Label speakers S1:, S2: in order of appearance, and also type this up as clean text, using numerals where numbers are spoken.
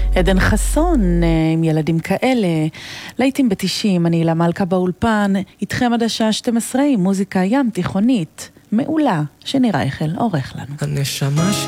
S1: עדן חסון עם ילדים כאלה, לעתים ב-90, אני הילה מלכה באולפן, איתכם עד השעה 12 עם מוזיקה ים תיכונית, מעולה, שנראה איך עורך לנו.
S2: הנשמה